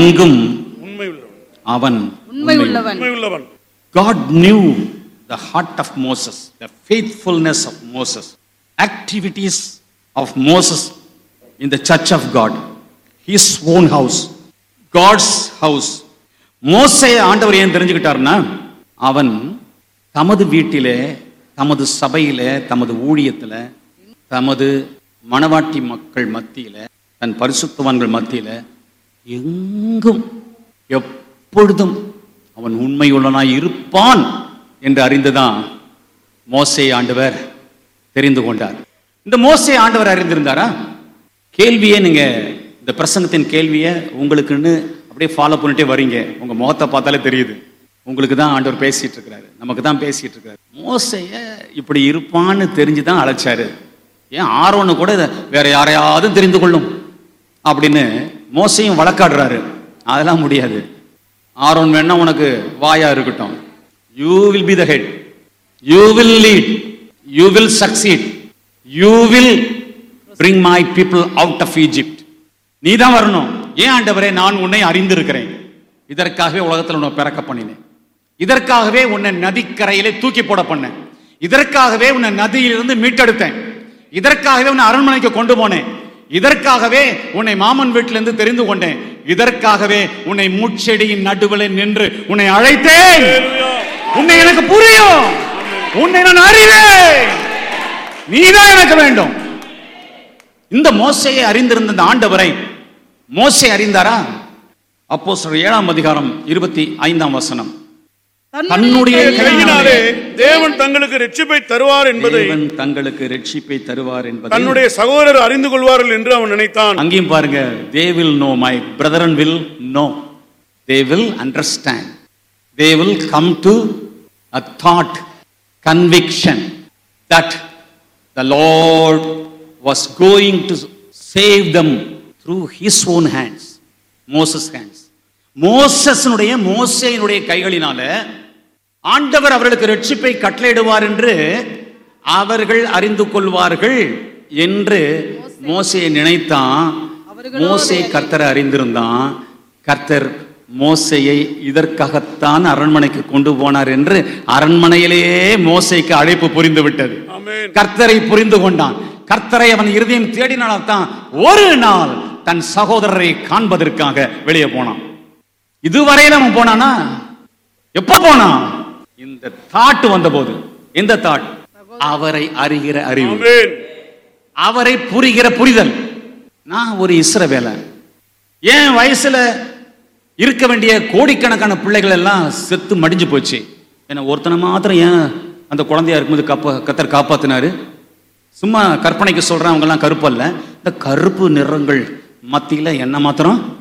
[SPEAKER 3] அவன்
[SPEAKER 2] உண்மை உள்ளவன்.
[SPEAKER 3] God knew the heart of Moses, the faithfulness of Moses, activities of Moses in the church of God, his own house, God's house. மோசே ஆண்டவர் ஏன் தெரிஞ்சுக்கிட்டார்னா, அவன் தமது வீட்டிலே, தமது சபையிலே, தமது ஊழியத்துல, தமது மணவாட்டி மக்கள் மத்தியில, தன் பரிசுத்தவான்கள் மத்தியில எங்கும் எப்பொழுதும் அவன் உண்மையுள்ளவனாய் இருப்பான் என்று அறிந்துதான் மோசே ஆண்டவர் தெரிந்து கொண்டார். இந்த மோசே ஆண்டவர் அறிந்திருந்தாரா? கேள்வியே, நீங்க இந்த பிரசங்கத்தின் கேள்வியை உங்களுக்குன்னு அப்படியே ஃபாலோ பண்ணிட்டே வரீங்க. உங்க முகத்தை பார்த்தாலே தெரியுது, உங்களுக்கு தான் ஆண்டவர் பேசிட்டு இருக்கிறாரு, நமக்கு தான் பேசிட்டு இருக்கிறாரு. மோசைய இப்படி இருப்பான்னு தெரிஞ்சுதான் அழைச்சாரு. ஏன் ஆரோன்னு கூட வேற யாரையாவது தெரிந்து கொள்ளும் அப்படின்னு மோசையும் வழக்காடுறாரு. அதெல்லாம் முடியாது. ஆரோன் வேணா உனக்கு வாயா இருக்கட்டும், you will be the head, you will lead, you will succeed, you will bring my people out of Egypt. நீ தான் வரணும். ஏன் ஆண்டவரே, நான் உன்னை அறிந்திருக்கிறேன், இதற்காகவே உலகத்தில் உன்னை பிறக்க பண்ணினேன், இதற்காகவே உன்னை நதிக்கரையிலே தூக்கி போட பண்ணேன், இதற்காகவே உன்னை நதியிலிருந்து மீட்டெடுத்தேன், இதற்காகவே உன்னை அரண்மனைக்கு கொண்டு போனேன், இதற்காகவே உன்னை மாமன் வீட்டிலிருந்து தெரிந்து கொண்டேன், இதற்காகவே உன்னை முட்செடியின் நடுவில் நின்று உன்னை அழைத்தேன். உன்னை எனக்கு புரியும், உன்னை நான் அறிவேன், நீதான் எனக்கு வேண்டும். இந்த மோசேயை அறிந்திருந்த இந்த ஆண்டவரை மோசே அறிந்தாரா? அப்போஸ்தலர் 7ஆம் அதிகாரம் 25ஆம் வசனம். தன்னுடைய கையினாலே
[SPEAKER 4] தேவன் தங்களுக்கு இரட்சிப்பை தருவார் என்பதை,
[SPEAKER 3] தங்களுக்கு இரட்சிப்பை தருவார் என்பதை
[SPEAKER 4] தன்னுடைய சகோதரர் அறிந்து கொள்வார்கள் என்று அவன் நினைத்தான்.
[SPEAKER 3] அங்கேயும் பாருங்க, they will know, my brethren will know, they will understand, they will come to a thought, conviction that the Lord was going to save them through his own hands, Moses' hands. மோசேயினுடைய கைகளினால ஆண்டவர் அவர்களுக்கு இரட்சிப்பை கட்டளையிடுவார் என்று அவர்கள் அறிந்து கொள்வார்கள் என்று மோசேயை நினைத்தான். மோசே கர்த்தரை அறிந்திருந்தான். கர்த்தர் மோசேயை இதற்காகத்தான் அரண்மனைக்கு கொண்டு போனார் என்று அரண்மனையிலேயே மோசேக்கு அழைப்பு புரிந்து விட்டது. கர்த்தரை புரிந்து கொண்டான். கர்த்தரை அவன் இருதயம் தேடினால்தான் ஒரு நாள் தன் சகோதரரை காண்பதற்காக வெளியே போனான். இதுவரையில அவன் போனானா? எப்ப போனான்? இந்த தாட் வந்த போது. இந்த தாட், அவரை அறிகிற அறிவு, அவரை புரிகிற புரிதல். நான் ஒரு இஸ்ரவேலன், என் வயசுல இருக்க வேண்டிய கோடிக்கணக்கான பிள்ளைகள் எல்லாம் செத்து மடிஞ்சு போச்சு. என்ன ஒருத்தனை மாத்திரம் ஏன் அந்த குழந்தையா இருக்கும்போது கர்த்தர் காப்பாத்தினாரு? சும்மா கற்பனைக்கு சொல்றேன், அவங்க எல்லாம் கருப்பு அல்ல. இந்த கருப்பு நிறங்கள் மத்தியில என்ன மாத்திரம்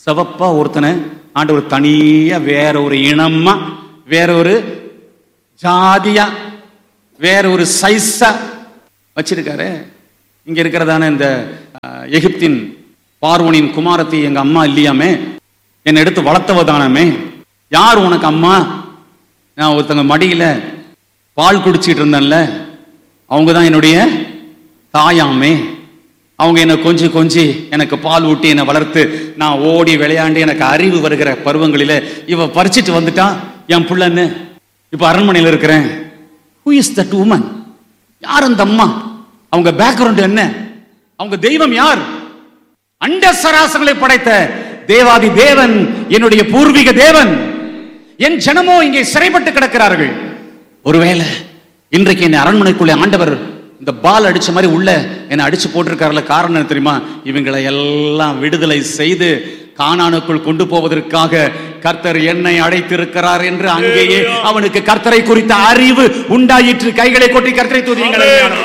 [SPEAKER 1] சிவப்பா ஒருத்தனை ஆண்டவர் தனியா வேற ஒரு இனமா, வேற ஒரு ஜாதியா, வேற ஒரு சைஸா வச்சிருக்காரு. இங்க இருக்கிறதான இந்த எகிப்தின் பார்வோனின் குமாரத்தி எங்க அம்மா இல்லையாமே, என்னை எடுத்து வளர்த்தவதானமே. யார் உனக்கு அம்மா? நான் ஒருத்தங்க மடியில பால் குடிச்சிட்டு இருந்தேன்ல, அவங்க தான் என்னுடைய தாயாமே. அவங்க என்னை கொஞ்சி எனக்கு பால் ஊட்டி என்னை வளர்த்து நான் ஓடி விளையாண்டு எனக்கு அறிவு வருகிற பருவங்களில இவ பறிச்சிட்டு வந்துட்டா என் பிள்ளைன்னு. இப்ப அரண்மனையில் இருக்கிறேன். Who is that woman? யார் அந்த அம்மா? அவங்க பேக்ரவுண்ட் என்ன? அவங்க தெய்வம் யார்? அண்ட சராசரங்களை படைத்த தேவாதி தேவன் என்னுடைய பூர்வீக தேவன். என் ஜனமோ இங்கே சிறைப்பட்டு கிடக்கிறார்கள். ஒருவேளை இன்றைக்கு என்னை அரண்மனைக்குள்ளே ஆண்டவர் இந்த பால் அடிச்ச மாதிரி உள்ள என்னை அடிச்சு போட்டிருக்காருல, காரணம் என்ன தெரியுமா? இவங்களை எல்லாம் விடுதலை செய்து கானானுக்குள் கொண்டு போவதற்காக கர்த்தர் என்னை அழைத்திருக்கிறார் என்று அங்கேயே அவனுக்கு கர்த்தரை குறித்த அறிவு உண்டாயிற்று. கைகளை கொட்டி கர்த்தரை துதியுங்கள்.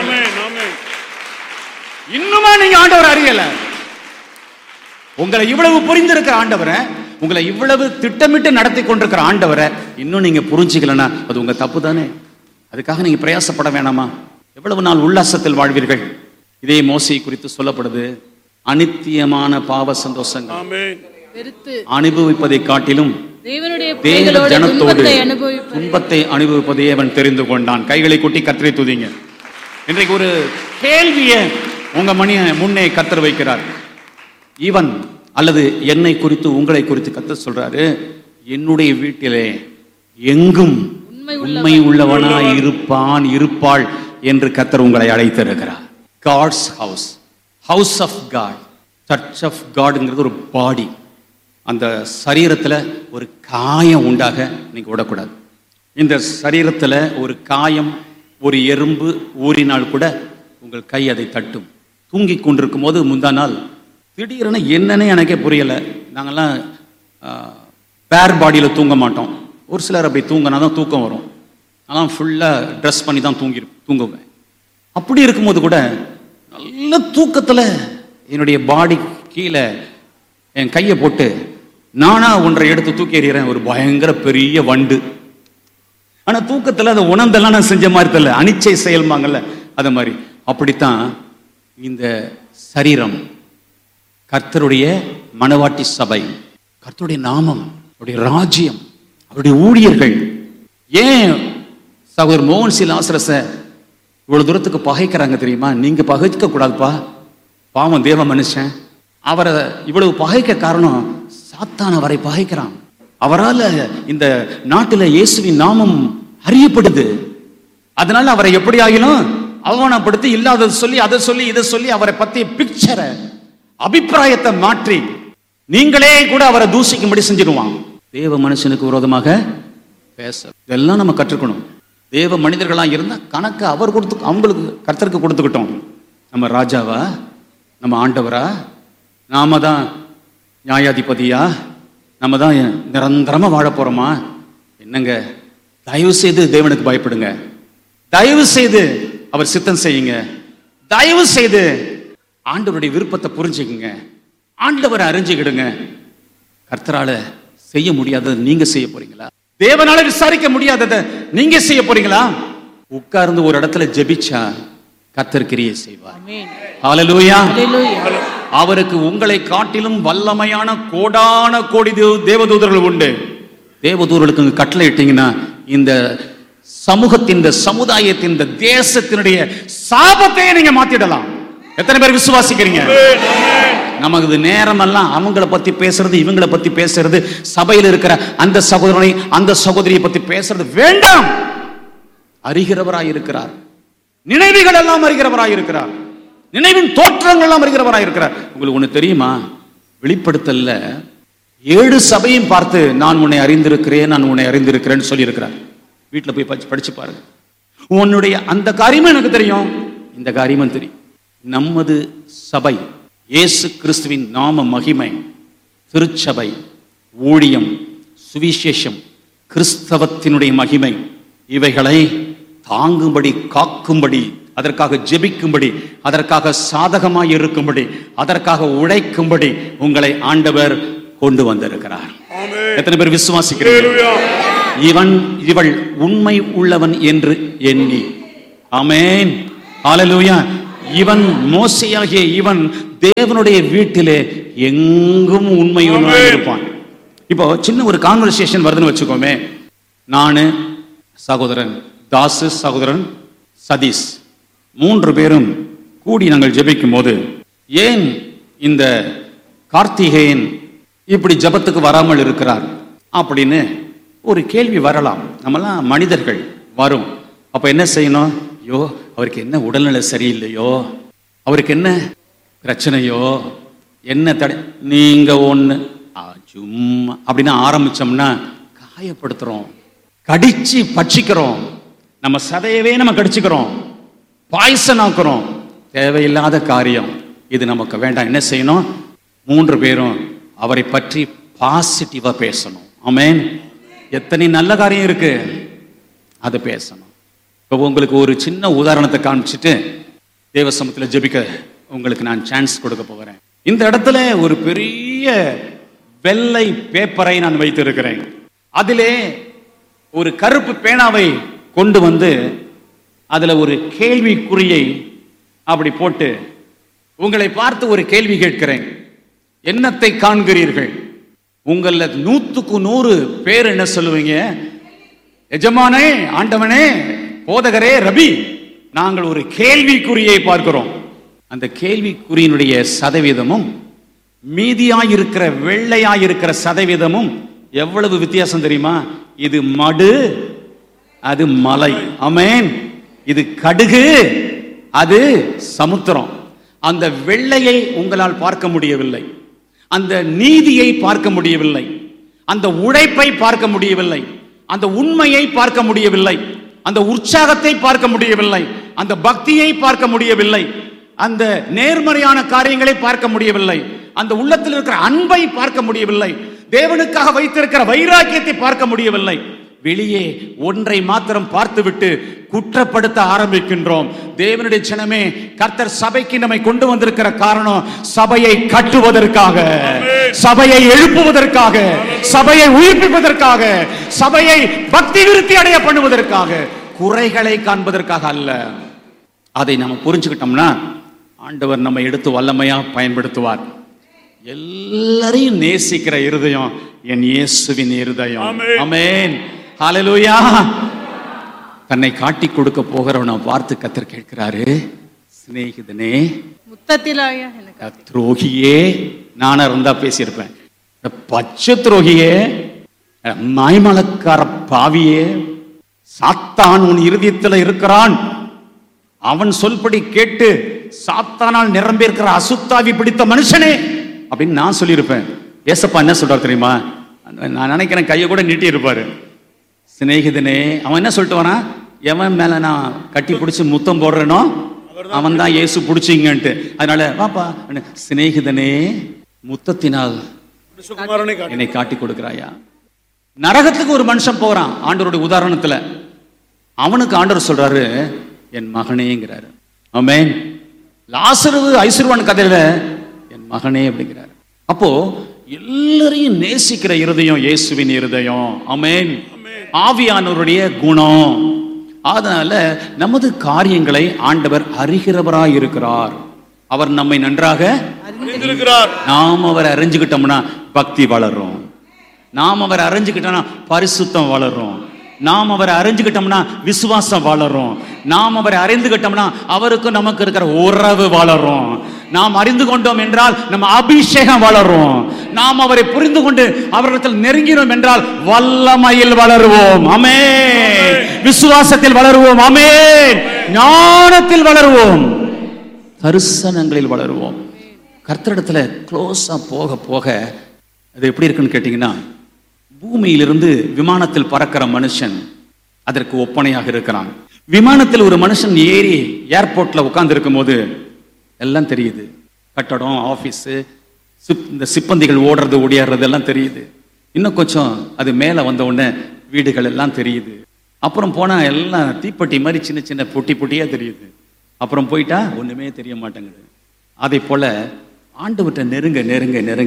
[SPEAKER 1] இன்னுமா நீங்க ஆண்டவர் அறியல? உங்களை இவ்வளவு புரிந்திருக்கிற ஆண்டவரை, உங்களை இவ்வளவு திட்டமிட்டு நடத்தி கொண்டிருக்கிற ஆண்டவரை இன்னும் நீங்க புரிஞ்சுக்கலன்னா அது உங்க தப்பு தானே. அதுக்காக நீங்க பிரயாசப்பட வேணாமா? எவ்வளவு நாள் உல்லாசத்தில் வாழ்வீர்கள்? இதே மோசே குறித்து சொல்லப்படுது, அனித்தியமான பாவ சந்தோஷங்கள் அனுபவிப்பதை காட்டிலும் தேவ ஜனத்தோடு துன்பத்தை அனுபவிப்பதை அவன் தெரிந்து கொண்டான். கைகளை கொட்டி கர்த்தரை துதிங்க. இன்றைக்கு ஒரு கேள்வியை உங்க முன்னே கர்த்தர் வைக்கிறார். இவன் அல்லது என்னை குறித்து உங்களை குறித்து கர்த்தர் சொல்றாரு, என்னுடைய வீட்டிலே எங்கும் உண்மை உள்ளவனாய் இருப்பான் இருப்பாள் என்று கர்த்தர் உங்களை அழைத்திருக்கிறார். God's house, house of God, search of காட்ங்கிறது ஒரு பாடி. அந்த சரீரத்தில் ஒரு காயம் உண்டாக நீங்க விடக்கூடாது. இந்த சரீரத்தில் ஒரு காயம், ஒரு எறும்பு ஊறினால் கூட உங்கள் கை அதை தட்டும். தூங்கி கொண்டிருக்கும் போது முந்தா நாள் திடீரென என்னன்னே எனக்கே புரியலை. நாங்கள்லாம் பேர் பாடியில் தூங்க மாட்டோம். ஒரு சிலர் அப்படி தூங்கினா தான் தூக்கம் வரும். ஆனால் ஃபுல்லாக ட்ரெஸ் பண்ணி தான் தூங்குவேன். அப்படி இருக்கும்போது கூட நல்ல தூக்கத்தில் என்னுடைய பாடி கீழே என் கையை போட்டு நானா ஒன்றை எடுத்து தூக்கி எறிகிறேன். ஒரு பயங்கர பெரிய வண்டு. ஆனால் தூக்கத்தில் அதை உணர்ந்தெல்லாம் நான் செஞ்ச மாதிரி தெரியல, அனிச்சை செயல்பாங்கல்ல அது மாதிரி. அப்படித்தான் இந்த சரீரம் கர்த்தருடைய மனவாட்டி சபை, கர்த்தருடைய நாமம், அவருடைய ராஜ்யம், அவருடைய ஊழியர்கள். ஏன் சகோதரர் மோகன் சி லாசரஸை இவ்வளவு தூரத்துக்கு பகைக்கிறாங்க தெரியுமா? நீங்க பகைக்க கூடாதுப்பா, பாவம் தேவ மனுஷன். அவரை இவ்வளவு பகைக்க காரணம் சாத்தான் அவரை பகைக்கிறான். அவரால் இந்த நாட்டில் இயேசுவின் நாமம் அறியப்படுது. அதனால அவரை எப்படி ஆகிலும் அவமானப்படுத்தி இல்லாதது சொல்லி அதை சொல்லி இதை சொல்லி அவரை பத்தி பிக்சரை, அபிப்பிராயத்தை மாற்றி நீங்களே கூட அவரை தூசிக்கும்படி செஞ்சிருவான். தேவ மனுஷனுக்கு விரோதமாக பேச இதெல்லாம் நம்ம கற்றுக்கணும். தேவ மனிதர்களா இருந்தா கணக்கு அவர் கொடுத்து அவங்களுக்கு கர்த்தருக்கு கொடுத்துக்கிட்டோம். நம்ம ராஜாவா, நம்ம ஆண்டவரா, நாம தான் நியாயாதிபதியா, நம்ம தான் நிரந்தரமா வாழ போறோமா? என்னங்க, தயவு செய்து தேவனுக்கு பயப்படுங்க. தயவு செய்து அவர் சித்தம் செய்யுங்க. தயவு செய்து ஆண்டவருடைய விருப்பத்தை புரிஞ்சுக்குங்க. ஆண்டவரை அறிஞ்சுக்கிடுங்க. கர்த்தரால செய்ய முடியாததை நீங்க செய்ய போறீங்களா? தேவனால விசாரிக்க முடியாததை நீங்க செய்ய போறீங்களா? உட்கார்ந்து ஒரு இடத்துல ஜெபிச்சா கர்த்தர் கிரியை செய்வார். ஹல்லேலூயா. அவருக்கு உங்களை காட்டிலும் வல்லமையான கோடான கோடி தேவதூதர்கள் உண்டு. தேவதூதர்களுக்கு கட்டளை இட்டீங்கன்னா இந்த சமூகத்தின், இந்த சமுதாயத்தின், இந்த தேசத்தினுடைய சாபத்தையே நீங்க மாத்திடலாம். எத்தனை பேர் விசுவாசிக்கிறீங்க? நமக்கு நேரம் எல்லாம் அவங்களை பத்தி பேசுறது, இவங்களை பத்தி பேசுறது, சபையில் இருக்கிற அந்த சகோதரனை அந்த சகோதரியை பத்தி பேசுறது வேண்டாம். அறிகிறவராய் இருக்கிறார். நினைவுகள் எல்லாம் அறிகிறவராய் இருக்கிறார். நினைவின் தோற்றங்கள் எல்லாம் அறிகிறவராய் இருக்கிறார். உங்களுக்கு ஒண்ணு தெரியுமா? வெளிப்படுத்தல்ல 7 சபையும் பார்த்து நான் உன்னை அறிந்திருக்கிறேன், நான் உன்னை அறிந்திருக்கிறேன்னு சொல்லி இருக்கிறார். வீட்டில் போய் படிச்சு பாருங்க. உன்னுடைய அந்த காரியமும் எனக்கு தெரியும், இந்த காரியமும் தெரியும். நமது சபை, இயேசு கிறிஸ்துவின் நாம மகிமை, திருச்சபை, ஊழியம், சுவிசேஷம், கிறிஸ்தவத்தினுடைய மகிமை, இவைகளை தாங்கும்படி, காக்கும்படி, அதற்காக ஜெபிக்கும்படி, அதற்காக சாதகமாய் இருக்கும்படி, அதற்காக உழைக்கும்படி உங்களை ஆண்டவர் கொண்டு வந்திருக்கிறார்.
[SPEAKER 4] ஆமென்.
[SPEAKER 1] எத்தனை பேர் விசுவாசிக்கிறீர்கள்? இவள் உண்மை உள்ளவன் என்று எண்ணி. ஆமென், ஹல்லேலூயா. இவன் மோசேயாகிய இவன் தேவனுடைய வீட்டிலே எங்கும் உண்மையுள்ளவனாக இருப்பான். இப்போ சின்ன ஒரு கான்வர்சேஷன் வருதுன்னு வச்சுக்கோமே. நானு, சகோதரன் தாசு, சகோதரன் சதீஷ், 3 பேரும் கூடி நாங்கள் ஜெபிக்கும் போது, ஏன் இந்த கார்த்திகேயன் இப்படி ஜெபத்துக்கு வராமல் இருக்கிறார் அப்படின்னு ஒரு கேள்வி வரலாம். நம்மலாம் மனிதர்கள், வரும். அப்ப என்ன செய்யணும்? ஐயோ, அவருக்கு என்ன உடல்நிலை சரியில்லையோ, அவருக்கு என்ன பிரச்சனையோ, என்ன தடை, நீங்க ஒண்ணு சும்மா அப்படின்னு ஆரம்பிச்சோம்னா காயப்படுத்துறோம், கடிச்சு பட்சிக்கிறோம், நம்ம சதையவே நம்ம கடிச்சுக்கிறோம், பாய்சன் ஆக்குறோம். தேவையில்லாத காரியம் இது, நமக்கு வேண்டாம். என்ன செய்யணும்? 3 பேரும் அவரை பற்றி பாசிட்டிவா பேசணும். ஆமென். எத்தனை நல்ல காரியம் இருக்கு, அதை பேசணும். இப்போ உங்களுக்கு ஒரு சின்ன உதாரணத்தை காமிச்சிட்டு தேவ சமூகத்தில் ஜெபிக்க உங்களுக்கு நான் சான்ஸ் கொடுக்க போகிறேன். இந்த இடத்துல ஒரு பெரிய வெள்ளை பேப்பரை நான் வைத்திருக்கிறேன். அதிலே ஒரு கருப்பு பேனாவை கொண்டு வந்து அதுல ஒரு கேள்விக்குறியை அப்படி போட்டு உங்களை பார்த்து ஒரு கேள்வி கேட்கிறேன். என்னத்தை காண்கிறீர்கள்? உங்கள 100க்கு 100 பேர் என்ன சொல்லுவீங்க? எஜமானே, ஆண்டவனே, போதகரே, ரபி, நாங்கள் ஒரு கேள்விக்குறியை பார்க்கிறோம். அந்த கேள்விக்குறியினுடைய சதவீதமும் மீதியாயிருக்கிற வெள்ளையாயிருக்கிற சதவீதமும் எவ்வளவு வித்தியாசம் தெரியுமா? இது மடு, அது மலை. ஆமென். இது கடுகு, அது சமுத்திரம். அந்த வெள்ளையை உங்களால் பார்க்க முடியவில்லை, அந்த நீதியை பார்க்க முடியவில்லை, அந்த உழைப்பை பார்க்க முடியவில்லை, அந்த உண்மையை பார்க்க முடியவில்லை, அந்த உற்சாகத்தை பார்க்க முடியவில்லை, அந்த பக்தியை பார்க்க முடியவில்லை, அந்த நேர்மறையான காரியங்களை பார்க்க முடியவில்லை, அந்த உள்ளத்தில் இருக்கிற அன்பை பார்க்க முடியவில்லை, தேவனுக்காக வைத்திருக்கிற வைராக்கியத்தை பார்க்க முடியவில்லை. வெளியே ஒன்றை மாத்திரம் பார்த்துவிட்டு குற்றப்படுத்த ஆரம்பிக்கின்றோம். தேவனுடைய ஜனமே, கர்த்தர் சபைக்கு நம்மை கொண்டு வந்திருக்கிற காரணம் சபையை கட்டுவதற்காக, சபையை எழுப்புவதற்காக, சபையை உயிர்ப்பிப்பதற்காக, சபையை பக்தி விருத்தி அடைய பண்ணுவதற்காக, குறைகளை காண்பதற்காக அல்ல. அதை நம்ம புரிஞ்சுக்கிட்டோம்னா ஆண்டவர் நம்ம எடுத்து வல்லமையா பயன்படுத்துவார். எல்லாரையும் நேசிக்கிற இருதயம் என் இயேசுவின் இருதயம். ஆமென், ஹல்லேலூயா. தன்னை காட்டி கொடுக்க போகிறவனை பார்த்து கர்த்தர் கேட்கிறாரு, சிநேகிதனே,
[SPEAKER 2] முத்தத்திலாயா எனக்கு
[SPEAKER 1] துரோகியே, நானா இருந்தா பேசியிருப்பேன். பச்சை துரோகியே, மாய்மலக்கார பாவியே, சாத்தான் உன் இருதயத்தில் இருக்கிறான், அவன் சொல்படி கேட்டு சாத்தானால் நிரம்பி இருக்கிற அசுத்தாவி பிடித்த மனுஷனே அப்படின்னு நான் சொல்லியிருப்பேன். ஏசப்பா என்ன சொல்றாரு தெரியுமா? நான் நினைக்கிறேன் கையை கூட நீட்டி இருப்பாரு. சிநேகிதனே, அவன் என்ன சொல்லிட்டு வரான்? எவன் மேல நான் கட்டி பிடிச்சி முத்தம் போடுறேனோ அவன் தான் இயேசு பிடிச்சிங்கன்ட்டு. அதனால வாப்பா, சிநேகிதனே, முத்தத்தினால் என்னை காட்டி கொடுக்கிறாயா? நரகத்துக்கு ஒரு மனுஷன் போறான் ஆண்டவருடைய உதாரணத்துல. அவனுக்கு ஆண்டவர் சொல்றாரு, என் மகனேங்கிறாரு. ஆமென். லாசரு ஐஸ்வர்வான் கதையில என் மகனே அப்படிங்கிறாரு. அப்போ எல்லாரையும் நேசிக்கிற இருதயம் இயேசுவின் இருதயம். ஆமென். ஆவியானவருடைய குணம். அதனால நமது காரியங்களை ஆண்டவர் அறிகிறவராய் இருக்கிறார். அவர் நம்மை நன்றாக அறிந்திருக்கிறார். நாம் அவரை அறிஞ்சுக்கிட்டோம்னா பக்தி வளரும், நாம் அவரை அறிஞ்சுக்கிட்டோம்னா பரிசுத்தம் வளரும், நாம் அவரை அறிஞ்சுக்கிட்டோம்னா விசுவாசம் வளரும், நாம் அவரை அறிந்துகிட்டோம்னா அவருக்கு நமக்கு இருக்கிற உறவு வளரும், நாம் அறிந்து கொண்டோம் என்றால் நம்ம அபிஷேகம் வளரும், நாம் அவரை புரிந்து கொண்டு அவரிடத்தில் நெருங்கினோம் என்றால் வல்லமையில் வளருவோம். ஆமென். விசுவாசத்தில் வளருவோம். ஆமென். ஞானத்தில் வளருவோம், தரிசனங்களில் வளருவோம். கர்த்தரிடத்துல க்ளோஸா போக போக அது எப்படி இருக்குன்னு கேட்டீங்கன்னா, பூமியிலிருந்து விமானத்தில் பறக்கிற மனுஷன் அதற்கு ஒப்பனையாக இருக்கிறான். விமானத்தில் ஒரு மனுஷன் ஏறி ஏர்போர்ட்ல உட்கார்ந்து இருக்கும் போது எல்லாம் தெரியுது. கட்டடம், ஆபீஸ், இந்த சிப்பந்திகள் ஓடுறது ஓடியாடுறது எல்லாம் தெரியுது. இன்னும் கொஞ்சம் அது மேல வந்த உடனே வீடுகள் எல்லாம் தெரியுது. அப்புறம் போனா எல்லாம் தீப்பெட்டி மாதிரி சின்ன சின்ன பொட்டி பொட்டியா தெரியுது. அப்புறம் போயிட்டா ஒண்ணுமே தெரிய மாட்டேங்குது. அதை போல ஆண்டவர்கிட்ட நெருங்க நெருங்க நெருங்க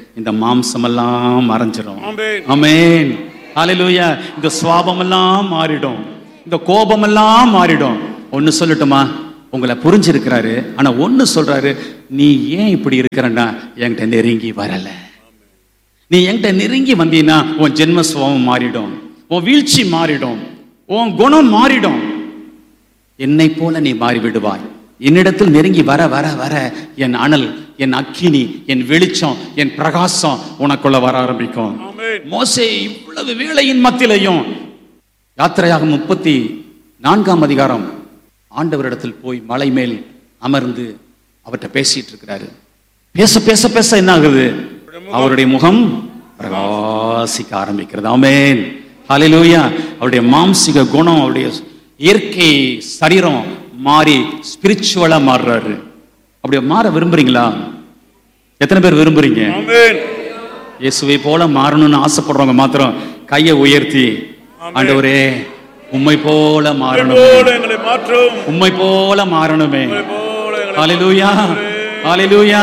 [SPEAKER 3] இந்த மாம்சமெல்லாம் மறைஞ்சிரும்.
[SPEAKER 4] ஆமென்.
[SPEAKER 3] ஆமென். ஹல்லேலூயா. இந்த சுவாபமெல்லாம் மாறிடும், இந்த கோபமெல்லாம் மாறிடும். ஒன்னு சொல்லட்டுமா, உங்களை புரிஞ்சிருக்கிறாரு. ஆனா ஒன்னு சொல்றாரு, நீ ஏன் இப்படி இருக்கிறன்னா என்கிட்ட நெருங்கி வரல. நீ என்கிட்ட நெருங்கி வந்தீன்னா உன் ஜென்ம சுவாபம் மாறிடும், உன் வீழ்ச்சி மாறிடும், உன் குணம் மாறிடும். என்னை போல நீ மாறி விடுவாய். என்னிடத்தில் நெருங்கி வர வர வர என் அனல், என் அக்கினி, என் வெளிச்சம், என் பிரகாசம் உனக்குள்ள வர ஆரம்பிக்கும். மோசே இவ்வளவு வேளையின் மத்தியிலையும் யாத்திரையாகமம் 34ஆம் அதிகாரம் ஆண்டவரிடத்தில் போய் மலை மேல் அமர்ந்து அவர்கிட்ட பேசிட்டு இருக்கிறாரு. பேச பேச பேச என்ன ஆகுது, அவருடைய முகம் பிரகாசிக்க ஆரம்பிக்கிறது. ஆமென். ஹல்லேலூயா. அவருடைய மாம்சிக குணம், அவருடைய இயற்கை சரீரம் மாறி ஸ்பிரிச்சுவலா மாறுறாரு. அப்படியே மாற விரும்புறீங்களா? எத்தனை பேர் விரும்புறீங்க? இயேசுவை போல மாறணும்னு ஆசைப்படுறவங்க மாத்திரம் கையை உயர்த்தி, ஆண்டவரே உம்மை போல மாறணும், உம்மை போல மாறணுமே. ஹல்லேலூயா, ஹல்லேலூயா.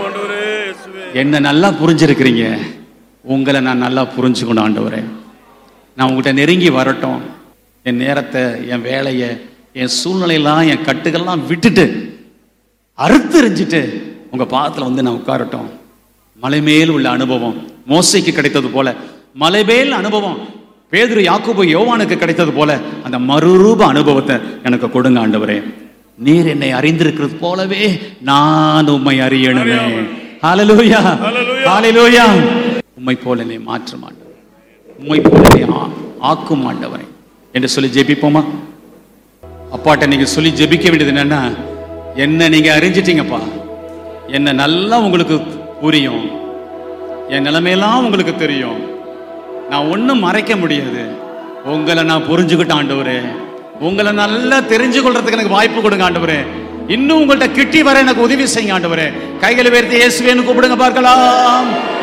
[SPEAKER 3] என்ன நல்லா புரிஞ்சிருக்கிறீங்க, உங்களை நான் நல்லா புரிஞ்சுக்கணும். ஆண்டவரே, நான் உங்கள்கிட்ட நெருங்கி வரட்டும். என் நேரத்தை, என் வேலையை, என் சூழ்நிலையெல்லாம், என் கட்டுகள்லாம் விட்டுட்டு அறுத்து எறிஞ்சிட்டு உங்க பாதத்துல வந்து நான் உட்காரட்டும். மலைமேல் உள்ள அனுபவம் மோசைக்கு கிடைத்தது போல, மலைமேல் அனுபவம் பேதுரு, யாக்கோபு, யோவானுக்கு கிடைத்தது போல அந்த மறுரூப அனுபவத்தை எனக்கு கொடுங்க ஆண்டவரே. நீர் என்னை அறிந்திருக்கிறது போலவே நான் உம்மை அறியணுமே. ஹல்லேலூயா, ஹல்லேலூயா. உம்மை போல என்னை மாற்ற மாட்டேன், உம்மை போல என்னை ஆக்கும் ஆண்டவரே என்று சொல்லி ஜெபிப்போமா? அப்பாட்ட நீங்க சொல்லி ஜெபிக்க வேண்டியது என்னன்னா, என்ன நீங்க அறிஞ்சிட்டீங்கப்பா, என்ன நல்லா உங்களுக்கு புரியும், என் நிலைமையெல்லாம் உங்களுக்கு தெரியும், நான் ஒன்றும் மறைக்க முடியாது. உங்களை நான் புரிஞ்சுக்கிட்டேன் ஆண்டவரே, உங்களை நல்லா தெரிஞ்சு கொள்றதுக்கு எனக்கு வாய்ப்பு கொடுங்க ஆண்டவரே. இன்னும் உங்கள்கிட்ட கிட்டி வர எனக்கு உதவி செய்யுங்க ஆண்டவரே. கைகளை உயர்த்தி இயேசுவேன்னு கூப்பிடுங்க பார்க்கலாம்.